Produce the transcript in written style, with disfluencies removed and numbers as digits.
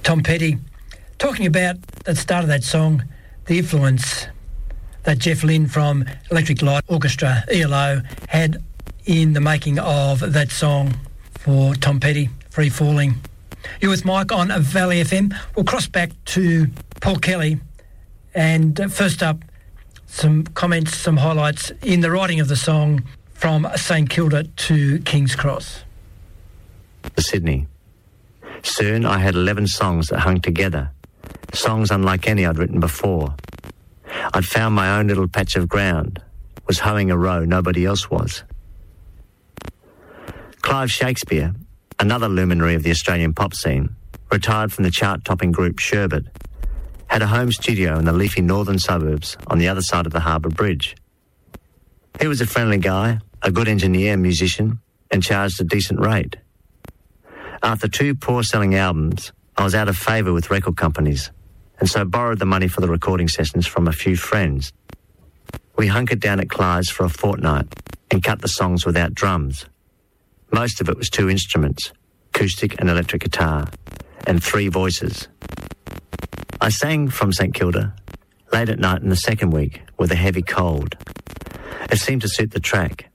Tom Petty, talking about, at the start of that song, the influence that Jeff Lynne from Electric Light Orchestra, ELO, had in the making of that song for Tom Petty, Free Falling. You're with Mike on Valley FM. We'll cross back to Paul Kelly, and first up, some comments, some highlights in the writing of the song from St Kilda to King's Cross. Sydney. Soon I had 11 songs that hung together, songs unlike any I'd written before. I'd found my own little patch of ground, was hoeing a row nobody else was. Clive Shakespeare, another luminary of the Australian pop scene, retired from the chart-topping group Sherbet, had a home studio in the leafy northern suburbs on the other side of the Harbour Bridge. He was a friendly guy, a good engineer, musician, and charged a decent rate. After 2 poor-selling albums, I was out of favour with record companies, and so borrowed the money for the recording sessions from a few friends. We hunkered down at Clive's for a fortnight and cut the songs without drums. Most of it was 2 instruments, acoustic and electric guitar, and 3 voices. I sang from St Kilda late at night in the second week with a heavy cold. It seemed to suit the track,